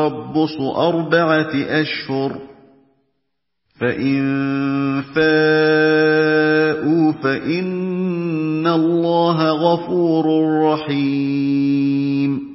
تَرَبُّصُ 4 أشهر ۖ فَإِن فَاءُوا فَإِنَّ اللَّهَ غَفُورٌ رَّحِيمٌ